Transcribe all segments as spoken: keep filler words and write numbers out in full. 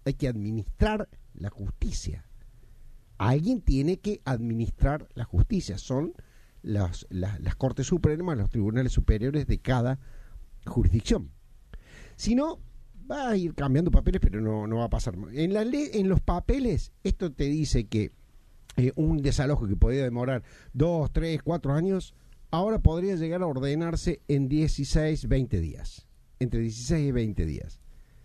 hay que administrar la justicia. Alguien tiene que administrar la justicia. Son las, las, las Cortes Supremas, los tribunales superiores de cada jurisdicción. Si no, va a ir cambiando papeles, pero no, no va a pasar. En la ley, en los papeles, esto te dice que eh, un desalojo que podía demorar dos, tres, cuatro años, ahora podría llegar a ordenarse en dieciséis, veinte días. Entre dieciséis y veinte días.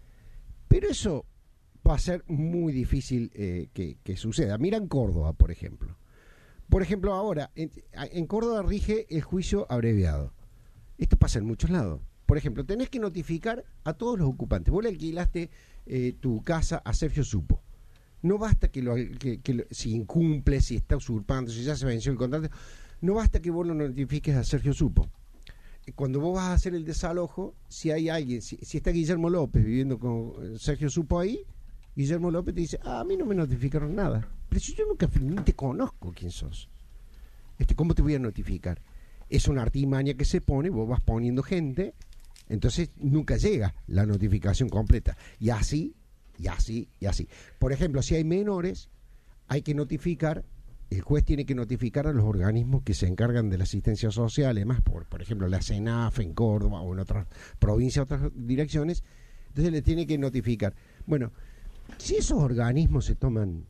Pero eso va a ser muy difícil eh, que, que suceda. Mira en Córdoba, por ejemplo. Por ejemplo, ahora, en, en Córdoba rige el juicio abreviado. Esto pasa en muchos lados. Por ejemplo, tenés que notificar a todos los ocupantes. Vos le alquilaste eh, tu casa a Sergio Supo. No basta que, lo, que, que lo, si incumple, si está usurpando, si ya se venció el contrato, no basta que vos lo notifiques a Sergio Supo. Cuando vos vas a hacer el desalojo, si hay alguien, si, si está Guillermo López viviendo con Sergio Supo ahí, Guillermo López te dice, ah, a mí no me notificaron nada. Pero si yo nunca ni te conozco quién sos, este, ¿cómo te voy a notificar? Es una artimaña que se pone, vos vas poniendo gente, entonces nunca llega la notificación completa. Y así, y así, y así. Por ejemplo, si hay menores, hay que notificar, el juez tiene que notificar a los organismos que se encargan de la asistencia social, además, por, por ejemplo, la CENAF en Córdoba o en otras provincias, otras direcciones, entonces le tiene que notificar. Bueno, si esos organismos se toman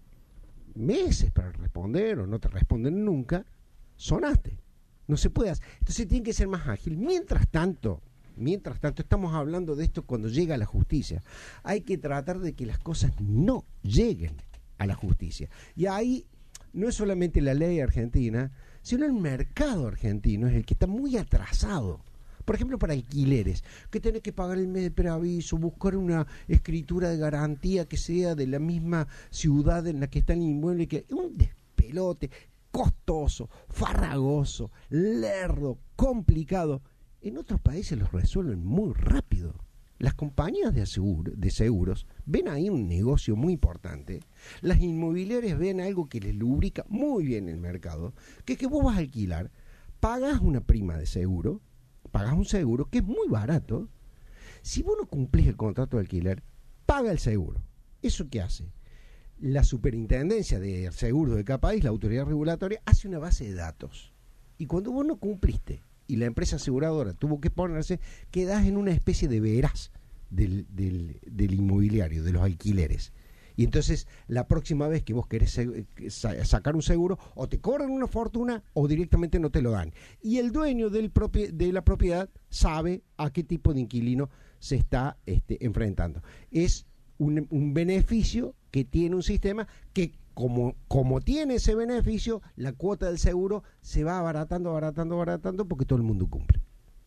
meses para responder o no te responden nunca, sonaste. No se puede hacer. Entonces tiene que ser más ágil. Mientras tanto, mientras tanto, estamos hablando de esto cuando llega a la justicia. Hay que tratar de que las cosas no lleguen a la justicia. Y ahí no es solamente la ley argentina, sino el mercado argentino es el que está muy atrasado. Por ejemplo, para alquileres, que tenés que pagar el mes de preaviso, buscar una escritura de garantía que sea de la misma ciudad en la que está el inmueble, que es un despelote, costoso, farragoso, lerdo, complicado. En otros países los resuelven muy rápido. Las compañías de, aseguro, de seguros ven ahí un negocio muy importante. Las inmobiliarias ven algo que les lubrica muy bien el mercado, que es que vos vas a alquilar, pagas una prima de seguro, pagas un seguro que es muy barato. Si vos no cumplís el contrato de alquiler, paga el seguro. ¿Eso qué hace? La superintendencia de seguros de cada país, la autoridad regulatoria, hace una base de datos. Y cuando vos no cumpliste y la empresa aseguradora tuvo que ponerse, quedás en una especie de veraz del, del, del inmobiliario, de los alquileres. Y entonces la próxima vez que vos querés sacar un seguro, o te cobran una fortuna o directamente no te lo dan. Y el dueño del propi- de la propiedad sabe a qué tipo de inquilino se está este, enfrentando. Es un, un beneficio que tiene un sistema que, como, como tiene ese beneficio, la cuota del seguro se va abaratando, abaratando, abaratando, porque todo el mundo cumple.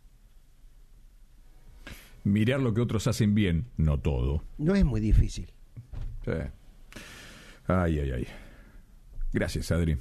Mirar lo que otros hacen bien, no todo. No es muy difícil. Sí. Ay, ay, ay. Gracias, Adri.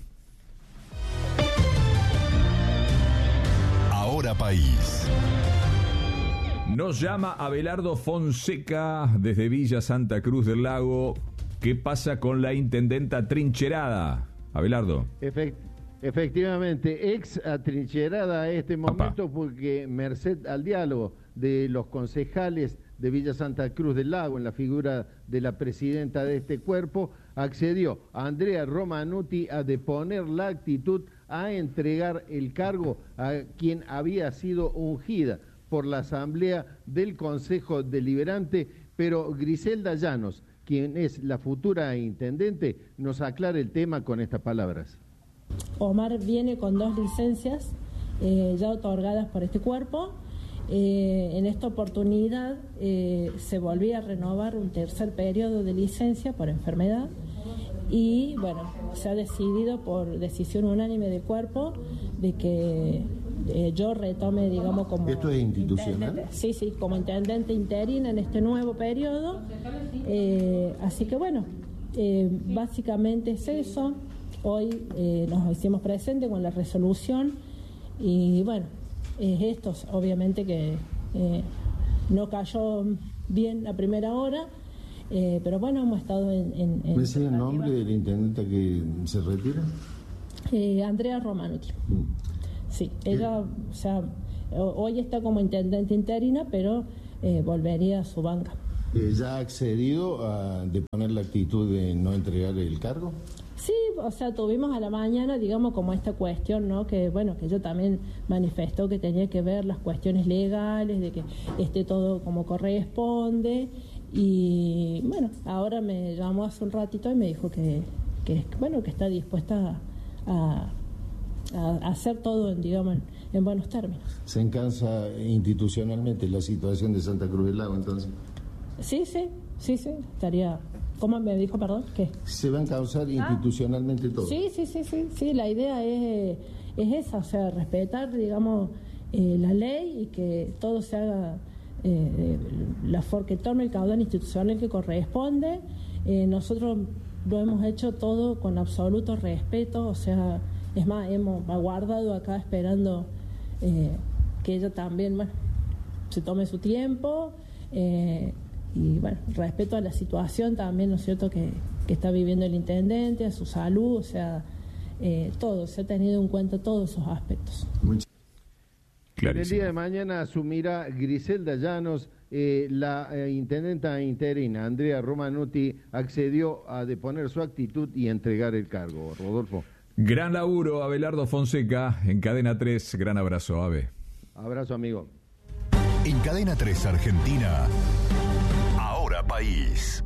Ahora País. Nos llama Abelardo Fonseca desde Villa Santa Cruz del Lago. ¿Qué pasa con la intendenta atrincherada? Abelardo. Efect- efectivamente, ex atrincherada a este momento, Papá. Porque merced al diálogo de los concejales de Villa Santa Cruz del Lago, en la figura de la presidenta de este cuerpo, accedió a Andrea Romanuti a deponer la actitud a entregar el cargo a quien había sido ungida por la Asamblea del Consejo Deliberante, pero Griselda Llanos, quien es la futura intendente, nos aclara el tema con estas palabras. Omar viene con dos licencias eh, ya otorgadas por este cuerpo. Eh, en esta oportunidad eh, se volvía a renovar un tercer periodo de licencia por enfermedad y bueno, se ha decidido por decisión unánime del cuerpo de que eh, yo retome, digamos, como... ¿Esto es institucional? Sí, sí, como intendente interina en este nuevo periodo. Eh, así que bueno, eh, básicamente es eso. Hoy eh, nos hicimos presentes con la resolución y bueno, es esto, obviamente que eh, no cayó bien la primera hora, eh, pero bueno, hemos estado en... en, en ¿Me dice el nombre de la intendenta que se retira? Eh, Andrea Romanuti. Mm. Sí, ella, o sea, hoy está como intendente interina, pero eh, volvería a su banca. Eh, ¿Ya ha accedido a deponer la actitud de no entregar el cargo? Sí, o sea, tuvimos a la mañana, digamos, como esta cuestión, ¿no? Que, bueno, que yo también manifestó que tenía que ver las cuestiones legales, de que esté todo como corresponde. Y, bueno, ahora me llamó hace un ratito y me dijo que, que bueno, que está dispuesta a, a, a hacer todo, digamos, en, en buenos términos. ¿Se encansa institucionalmente la situación de Santa Cruz del Lago, entonces? Sí, sí, sí, sí, estaría... ¿Cómo me dijo, perdón? ¿Qué? ¿Se va a encauzar institucionalmente ah, todo? Sí, sí, sí, sí, sí, la idea es, es esa, o sea, respetar, digamos, eh, la ley y que todo se haga, eh, la for que tome el caudal institucional que corresponde. Eh, nosotros lo hemos hecho todo con absoluto respeto, o sea, es más, hemos aguardado acá esperando eh, que ella también, bueno, se tome su tiempo, eh, y bueno, respeto a la situación también, ¿no es cierto?, que, que está viviendo el intendente, a su salud, o sea, eh, todo, se ha tenido en cuenta todos esos aspectos. El día de mañana asumirá Griselda Llanos, eh, la eh, intendenta interina, Andrea Romanutti, accedió a deponer su actitud y entregar el cargo. Rodolfo. Gran laburo, Abelardo Fonseca, en Cadena tres, gran abrazo, Abe. Abrazo, amigo. En Cadena tres Argentina, Ahora País.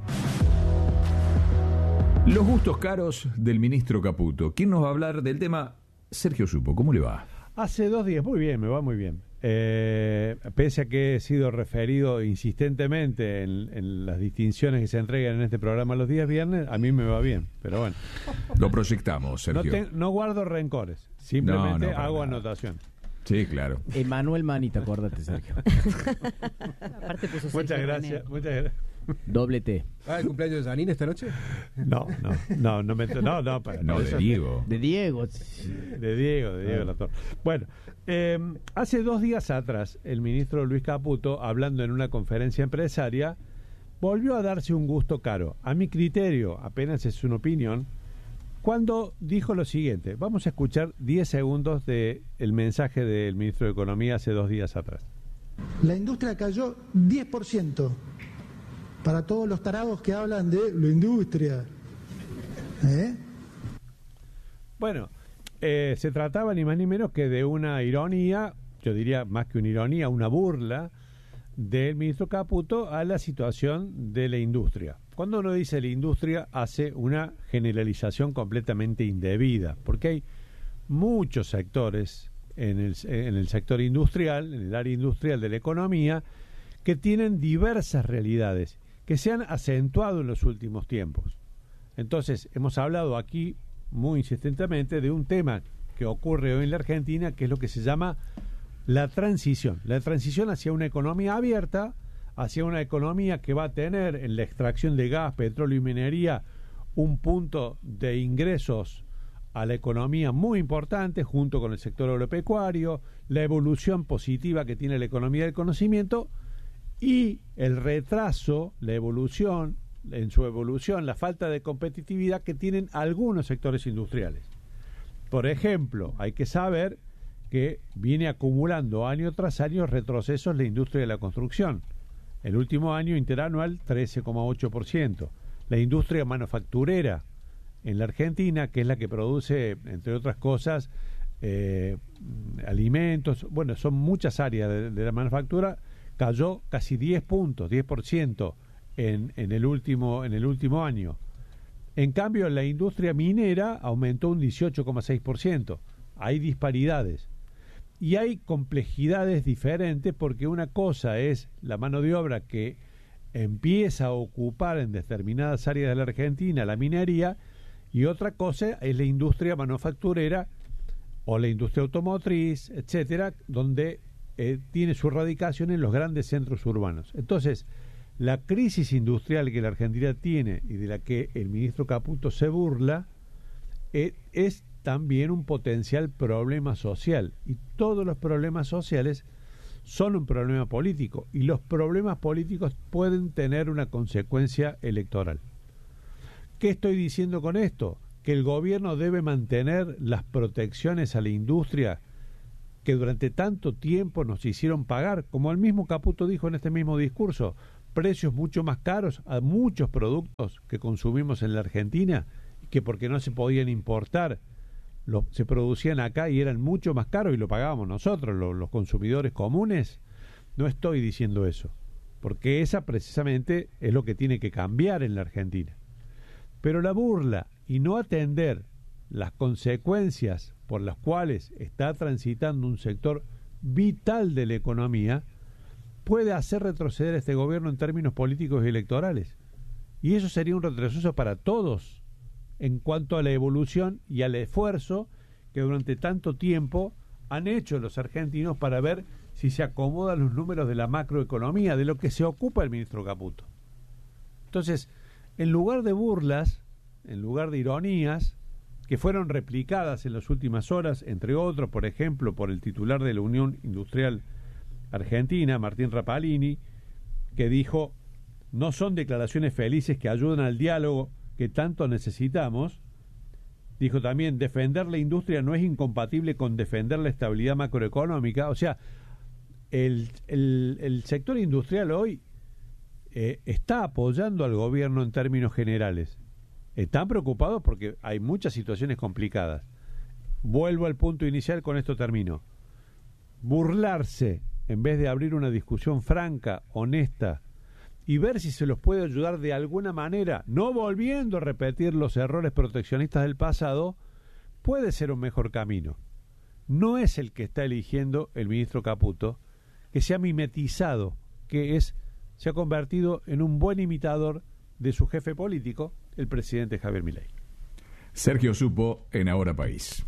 Los gustos caros del ministro Caputo. ¿Quién nos va a hablar del tema? Sergio Supo, ¿cómo le va? Hace dos días, muy bien, me va muy bien. Eh, pese a que he sido referido insistentemente en, en las distinciones que se entregan en este programa los días viernes, a mí me va bien, pero bueno. Lo proyectamos, Sergio. No, te, no guardo rencores, simplemente no, no, hago nada. anotación. Sí, claro. Emanuel Manita, acuérdate, Sergio. Aparte puso muchas gracias, muchas gracias. Doble T. Ah, ¿el cumpleaños de Janine esta noche? No, no, no, no, me, no, no, para, no, de Diego. De Diego. De Diego, de Diego Latorre. Bueno, eh, hace dos días atrás, el ministro Luis Caputo, hablando en una conferencia empresaria, volvió a darse un gusto caro. A mi criterio, apenas es una opinión, cuando dijo lo siguiente. Vamos a escuchar diez segundos del mensaje del ministro de Economía hace dos días atrás. La industria cayó diez por ciento. Para todos los tarados que hablan de la industria. ¿Eh? Bueno, eh, se trataba ni más ni menos que de una ironía, yo diría más que una ironía, una burla del ministro Caputo a la situación de la industria. Cuando uno dice la industria, hace una generalización completamente indebida, porque hay muchos sectores en el, en el sector industrial, en el área industrial de la economía, que tienen diversas realidades que se han acentuado en los últimos tiempos. Entonces, hemos hablado aquí muy insistentemente de un tema que ocurre hoy en la Argentina, que es lo que se llama la transición. La transición hacia una economía abierta, hacia una economía que va a tener en la extracción de gas, petróleo y minería un punto de ingresos a la economía muy importante, junto con el sector agropecuario, la evolución positiva que tiene la economía del conocimiento, y el retraso, la evolución, en su evolución, la falta de competitividad que tienen algunos sectores industriales. Por ejemplo, hay que saber que viene acumulando año tras año retrocesos la industria de la construcción. El último año interanual, trece coma ocho por ciento. La industria manufacturera en la Argentina, que es la que produce, entre otras cosas, eh, alimentos, bueno, son muchas áreas de, de la manufactura, cayó casi diez puntos, diez por ciento en, en, el último, en el último año. En cambio, la industria minera aumentó un dieciocho coma seis por ciento. Hay disparidades. Y hay complejidades diferentes, porque una cosa es la mano de obra que empieza a ocupar en determinadas áreas de la Argentina la minería, y otra cosa es la industria manufacturera o la industria automotriz, etcétera, donde Eh, tiene su radicación en los grandes centros urbanos. Entonces, la crisis industrial que la Argentina tiene y de la que el ministro Caputo se burla eh, es también un potencial problema social, y todos los problemas sociales son un problema político, y los problemas políticos pueden tener una consecuencia electoral. ¿Qué estoy diciendo con esto? Que el gobierno debe mantener las protecciones a la industria que durante tanto tiempo nos hicieron pagar, como el mismo Caputo dijo en este mismo discurso, precios mucho más caros a muchos productos que consumimos en la Argentina, que porque no se podían importar, lo, se producían acá y eran mucho más caros y lo pagábamos nosotros, lo, los consumidores comunes. No estoy diciendo eso, porque esa precisamente es lo que tiene que cambiar en la Argentina. Pero la burla y no atender las consecuencias por las cuales está transitando un sector vital de la economía puede hacer retroceder a este gobierno en términos políticos y electorales. Y eso sería un retroceso para todos en cuanto a la evolución y al esfuerzo que durante tanto tiempo han hecho los argentinos para ver si se acomodan los números de la macroeconomía, de lo que se ocupa el ministro Caputo. Entonces, en lugar de burlas, en lugar de ironías, que fueron replicadas en las últimas horas, entre otros, por ejemplo, por el titular de la Unión Industrial Argentina, Martín Rapalini, que dijo: no son declaraciones felices que ayudan al diálogo que tanto necesitamos. Dijo también: defender la industria no es incompatible con defender la estabilidad macroeconómica. O sea, el, el, el sector industrial hoy eh, está apoyando al gobierno en términos generales. Están preocupados porque hay muchas situaciones complicadas. Vuelvo al punto inicial, con esto termino. Burlarse en vez de abrir una discusión franca, honesta, y ver si se los puede ayudar de alguna manera, no volviendo a repetir los errores proteccionistas del pasado, puede ser un mejor camino. No es el que está eligiendo el ministro Caputo, que se ha mimetizado, que es, se ha convertido en un buen imitador de su jefe político, el presidente Javier Milei. Sergio Supo en Ahora País.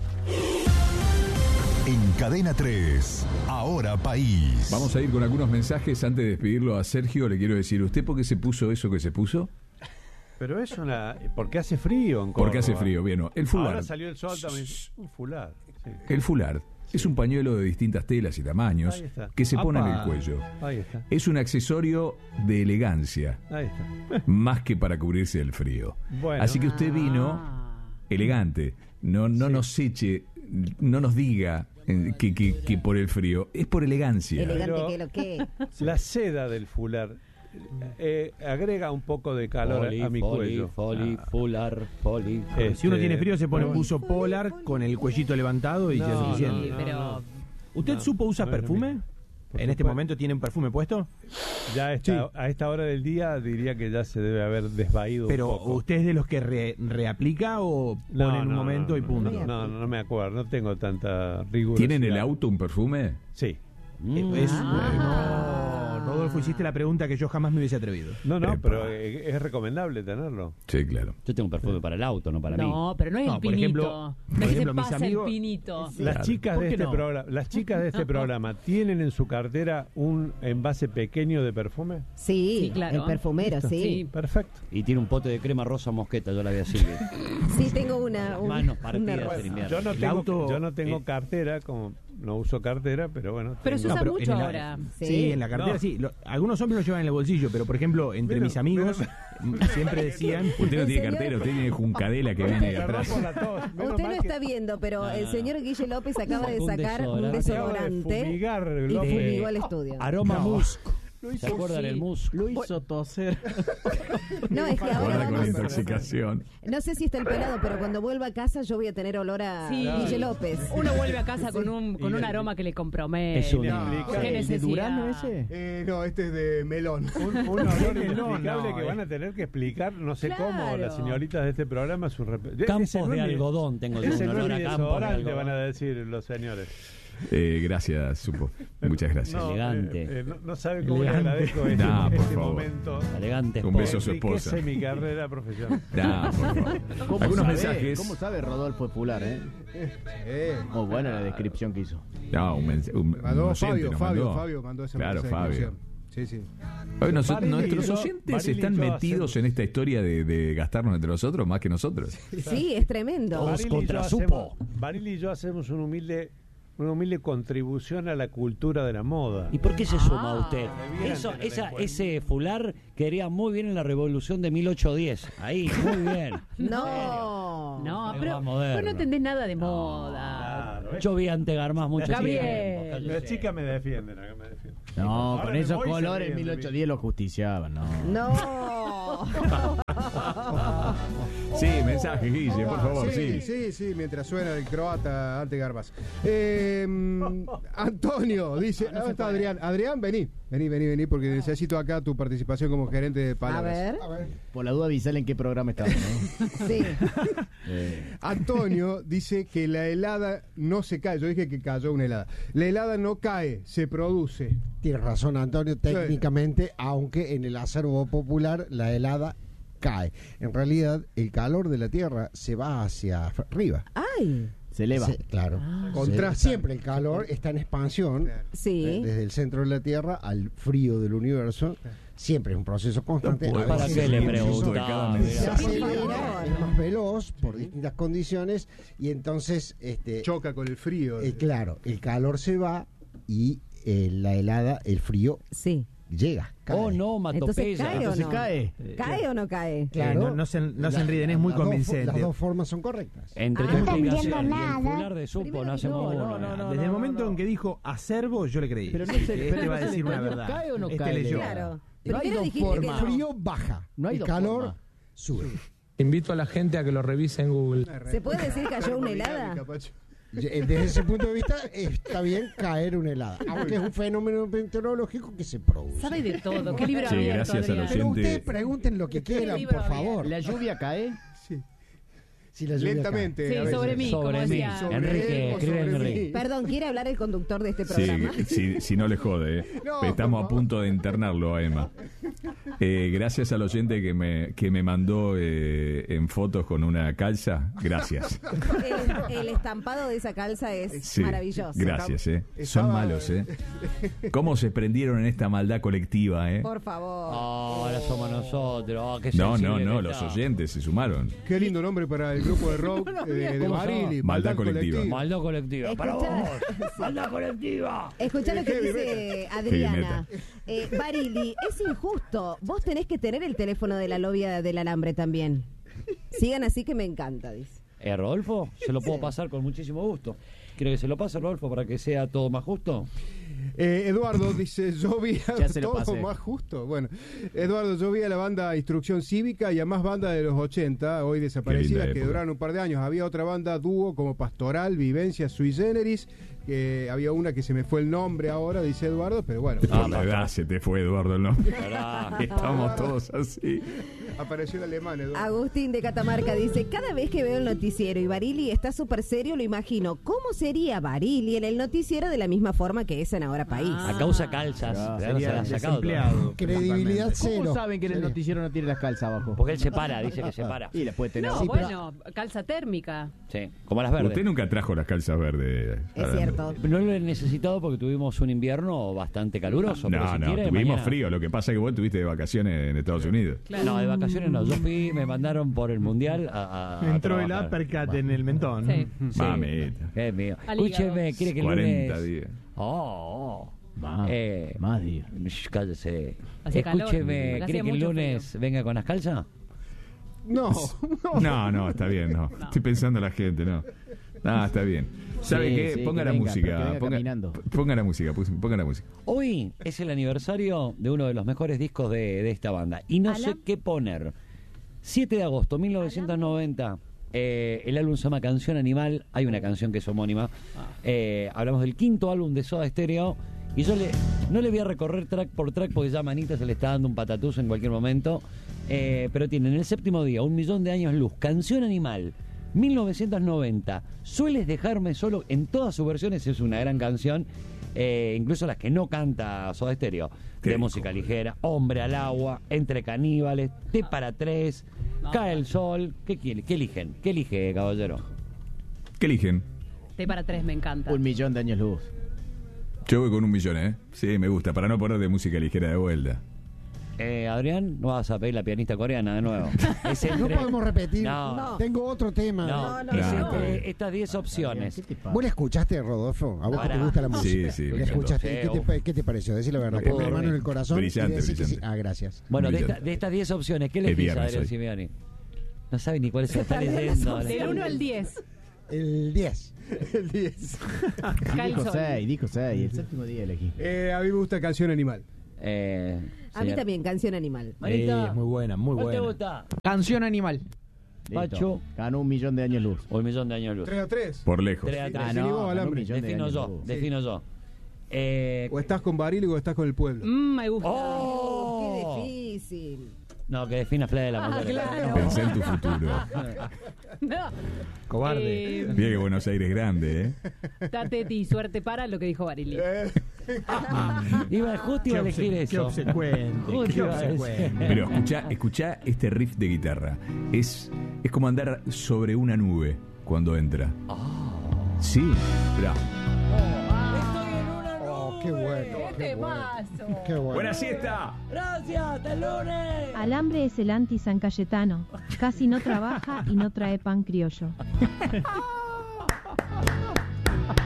En Cadena tres, Ahora País. Vamos a ir con algunos mensajes. Antes de despedirlo a Sergio, le quiero decir: ¿usted por qué se puso eso que se puso? Pero es una... porque hace frío en Córdoba. Porque hace frío, bien. El fular. Ahora salió el sol también. Un fular. Sí. El fular sí. Es un pañuelo de distintas telas y tamaños que se pone en el cuello. Ahí está. Es un accesorio de elegancia. Ahí está. Más que para cubrirse del frío. Bueno. Así que usted vino elegante. No, no sí. nos eche, no nos diga que, que, que por el frío. Es por elegancia. Elegante que lo que. La seda del fular eh, agrega un poco de calor foli, a mi foli, cuello. Foli, fular, foli. Este... Si uno tiene frío se pone un buzo polar con el cuellito levantado y no, ya es suficiente. No, no, pero... no. ¿Usted no, supo usar no perfume? ¿En este supuesto. momento tiene un perfume puesto? Ya está, sí. A esta hora del día diría que ya se debe haber desvaído. Pero un poco. ¿usted es de los que re, reaplica o pone no, en un no, momento no, y punto? No, no, no, no me acuerdo, no tengo tanta rigurosidad. ¿Tienen en el auto un perfume? Sí. Mm. Es, Ah. no, Rodolfo, hiciste la pregunta que yo jamás me hubiese atrevido. No, no, Epa. pero es, es recomendable tenerlo. Sí, claro. Yo tengo un perfume para el auto, no para mí. No, pero no es No, el por pinito. ejemplo- no por es que ejemplo, se mis pasa amigos- el pinito. Las Claro. chicas ¿Por de qué este no? programa, las chicas de este programa tienen en su cartera un envase pequeño de perfume. Sí, Sí, claro. el perfumero, sí. Sí. Perfecto. Y tiene un pote de crema rosa mosqueta, yo la vi a Silvia. Sí, tengo una. un- Manos una partidas rosa. del invierno. Yo no El tengo, auto, yo no tengo eh, cartera, como no uso cartera, pero bueno. Pero se tengo- usa pero mucho en el- ahora. Sí, Sí. en la cartera No. sí. Lo- algunos hombres lo llevan en el bolsillo, pero por ejemplo, entre Pero- mis amigos siempre decían... Usted no El tiene señor- cartera, usted tiene juncadela que viene de Me atrás. rompo la tos. Menos Usted no mal que- está viendo, pero No, el no, señor Guille López acaba de Un sacar un desodorante. Acaba de desodorante fumigar, y López. fumigó el estudio. Aroma No. musco. ¿Se acuerdan del musco? Lo hizo toser. No, es que ahora Guarda con la vamos. intoxicación. No sé si está el pelado, pero cuando vuelva a casa yo voy a tener olor a Sí. Guille López. Uno vuelve a casa con un con un aroma que le compromete. Es un- ¿Qué ¿De necesidad? Durano ese? Eh, no, este es de melón. Un, un olor No, inexplicable no, que eh. van a tener que explicar, no sé cómo, Claro. las señoritas de este programa. Su rep- Ese Campos no de es mi- algodón tengo yo, Ese un no es olor mi a campos de desodorante, algodón. van a decir los señores. Eh, gracias, Supo. Muchas gracias. No, Elegante. eh, eh, no, no sabe cómo le Elegante. agradezco este, No, por este favor. momento. Elegante. Un sport. beso a su esposa. Enriquece mi carrera profesional. Da, por favor. ¿Cómo Algunos sabe? mensajes. ¿Cómo sabe Rodolfo Fular, eh? Eh, Muy buena la descripción que hizo. No, un, mens- un, un mandó oyente Fabio, nos Fabio, mandó. Fabio mandó ese Claro, mensaje de Fabio. inclusión. Sí, sí. Hoy nos- Barili y nuestros yo- oyentes Barili y están yo metidos hacemos- en esta historia de, de gastarnos entre nosotros más que nosotros. Sí, es tremendo. Todos Barili y, yo contra hacemos, Supo. Barili y yo hacemos un humilde, una humilde contribución a la cultura de la moda. ¿Y por qué se suma Ah, usted? bien, Eso, te lo esa, encuentro. ese fular quedaría muy bien en la revolución de mil ochocientos diez. Ahí, muy bien. No. No, Algo pero más moderno. vos no entendés nada de moda. Claro, ¿eh? Yo vi ante Garmás mucho Gabriel. tiempo. Las chicas me defienden, acá me defienden. No, Ahora con me esos voy, se colores en ríen de mil ochocientos diez lo justiciaban, no. No. Sí, mensaje, Guille, por favor, sí. Sí, sí, sí, mientras suena el croata ante Garbas. Eh, Antonio dice, ¿dónde está Adrián? Adrián, vení, vení, vení, vení, porque necesito acá tu participación como gerente de A palabras. ver. A ver. Por la duda avisale en qué programa estamos, ¿no? Sí. Eh, Antonio dice que la helada no se cae. Yo dije que cayó una helada. La helada no cae, se produce. Tienes razón, Antonio, técnicamente, aunque en el acervo popular la helada cae. En realidad, el calor de la Tierra se va hacia arriba. Ay. se eleva. Sí, claro. Ah. Se- Contrasta. siempre el calor está en expansión Sí. eh, desde el centro de la Tierra al frío del universo. Siempre es un proceso constante. No A puedo veces ¿Para qué le es pregunto? preguntaba? se acelera, Mira. es más veloz por distintas condiciones y entonces este Choca con el frío. eh, claro, el calor se va y eh, la helada, el frío Sí. llega. cae. Oh, no, Entonces, Matopeya. ¿cae o Entonces no? cae. ¿Cae o no cae? Claro. Eh, no, no se, no se La- enriden, es muy las dos fo- convincente. Las dos formas son correctas. Entre Ah. tu No te explicación entiendo y el nada. fular de supo Primero no hacemos que no, uno. no, no, Desde el no, momento no. en que dijo acervo, yo le creí. Pero no se- Que pero este no va a se decir le una entendió, verdad. ¿cae o no Este cae? leyó. Claro. No Primero hay dos dijiste que El formas. no. frío baja, No hay el dos calor formas. sube. Invito a la gente a que lo revise en Google. ¿Se puede decir que cayó una helada? Eh, Desde ese punto de vista está bien caer una helada, aunque es un fenómeno meteorológico que se produce. Sabe de todo. Qué libro Sí, abierto, gracias al Adrián. Pero oyente. ustedes pregunten lo que quieran, libro por favor. ¿La lluvia cae? Sí. Si la lluvia Lentamente. Sí, a veces. sobre mí, como Sobre mí. decía. Sobre Enrique, él o escribe sobre Enrique. mí. Perdón, ¿quiere hablar el conductor de este Sí, programa? si, si no le jode, ¿eh? No, Estamos por a punto de internarlo a Emma. Eh, gracias al oyente que me, que me mandó eh, en fotos con una calza. Gracias. El, el estampado de esa calza es Sí, maravilloso. gracias, ¿eh? Son Estaba- malos, ¿eh? ¿Cómo se prendieron en esta maldad colectiva, eh? Por favor. Oh, ahora somos nosotros. Oh, qué No, sensible no, que no, los está. oyentes se sumaron. Qué lindo nombre para el grupo de rock eh, de ¿Cómo Barili. Maldad colectiva. Maldad colectiva. Para vos. Escuchá, Maldad colectiva. escuchá lo que Heavy dice Heavy Adriana. Eh, Barili, es injusto. Vos tenés que tener el teléfono de la novia del alambre también. Sigan así que me encanta, dice. Eh, Rodolfo, se lo puedo pasar con muchísimo gusto. ¿Quiere que se lo pase, Rodolfo, para que sea todo más justo? Eh, Eduardo dice, yo vi a Ya se lo todo pasé. más justo. Bueno, Eduardo, yo vi a la banda Instrucción Cívica y a más bandas de los ochenta, hoy desaparecidas, que época. duraron un par de años. Había otra banda dúo como Pastoral, Vivencia, Sui Generis, que había una que se me fue el nombre ahora, dice Eduardo, pero bueno. Por la edad se te fue, Eduardo, ¿no? Pará. Estamos todos así. Apareció el alemán, Eduardo. Agustín de Catamarca dice, cada vez que veo el noticiero y Barili está súper serio, lo imagino. ¿Cómo sería Barili en el noticiero de la misma forma que es en Ahora País? A causa calzas. Ah, De sería dónde se la ha sacado desempleado. todo. Credibilidad ¿Cómo cero. saben que en el Serio. noticiero no tiene las calzas abajo? Porque él se para, dice que se para. Y la puede tener. No, Sí, pero- bueno, calza térmica. Sí, como las verdes. Usted nunca trajo las calzas verdes. Es cierto. No lo he necesitado porque tuvimos un invierno bastante caluroso. pero No, si no, quiere, tuvimos mañana- frío. Lo que pasa es que vos estuviste de vacaciones en Estados Unidos. No, de vacaciones no. Yo fui, me mandaron por el mundial a, a- a Entró el trabajar. uppercut en el mentón. Sí. Sí. Mamita. Es mío. Al hígado. Escúcheme, ¿quiere que el cuarenta lunes... días. Oh, oh. Más, Eh, más días. Shh, cállese. Hacía calor. Escúcheme, Acá ¿quiere hacía que el mucho lunes venga con las calzas? No, no. No, no, está bien, no. Estoy pensando en la gente, no. No, está bien. ¿Sabe Sí, qué? sí, Ponga que la venga, pero que música. venga Ponga, caminando. ponga la música, pus- ponga la música. Hoy es el aniversario de uno de los mejores discos de, de esta banda. Y no ¿Ala? sé qué poner. siete de agosto de mil novecientos noventa. Eh, el álbum se llama Canción Animal. Hay una canción que es homónima. Eh, hablamos del quinto álbum de Soda Stereo. Y yo le, no le voy a recorrer track por track porque ya Manita se le está dando un patatús en cualquier momento. Eh, pero tienen el séptimo día, Un Millón de Años Luz, Canción Animal, mil novecientos noventa. Sueles dejarme solo. En todas sus versiones es una gran canción. Eh, incluso las que no canta Soda Stereo. Qué De rico, música ligera, Hombre al agua, Entre caníbales, T para tres, Cae el sol. ¿Qué quiere? ¿Qué eligen? ¿Qué elige, caballero? ¿Qué eligen? T para tres me encanta. Un millón de años luz. Yo voy con un millón, ¿eh? Sí, me gusta, para no poner de música ligera de vuelta. Eh, Adrián, no vas a pedir la pianista coreana de nuevo. Es No entre- podemos repetir. No. Tengo otro tema. No, No, es no, no. entre estas diez opciones. ¿Vos la escuchaste, Rodolfo? ¿A vos que Pará. te gusta la música? Sí, sí, me ¿La encantó. escuchaste? ¿Y Sí, ¿Qué te, qué te pareció? Decí la verdad. Es Con la mano en el brillante, corazón. y brillante, decí que sí. brillante. Ah, gracias. Bueno, de, Brillante. esta- de estas diez opciones, ¿qué Es elegís, viernes Adrián hoy. Simeoni? No sabe ni cuál se está Está bien, leyendo. las Del uno al diez. El diez. El diez. Dijo seis, dijo seis. El séptimo día elegí. Eh, a mí me gusta Canción Animal. Eh, A mí también, Canción Animal. Marita, Eh, muy buena, muy ¿cuál buena. te gusta? Canción Animal. Pacho. Ganó un millón de años luz. O un millón de años luz. tres a tres. Por lejos. tres a tres. Ah, Definí vos, no, ganó un Alambre. millón de Defino años yo, luz. defino yo. Eh, O estás con Barili o estás con el pueblo. Mm, me gusta. ¡Oh! Qué difícil. No, que defina Fla de la Ah, Motora. claro. Pensé en tu futuro. No. Cobarde. Eh, Mira que Buenos Aires es grande, ¿eh? Tateti, suerte para lo que dijo Barili. Iba, justo iba a Qué elegir obse- eso. qué obsecuente, Justo qué iba a decir. obsecuente. Pero escucha, escucha este riff de guitarra. Es, es como andar sobre una nube cuando entra. Sí, mirá. Oh, qué bueno. ¡Qué temazo! Qué bueno. ¡Buena siesta! Gracias, hasta el lunes. Alambre es el anti-San Cayetano. Casi no trabaja y no trae pan criollo.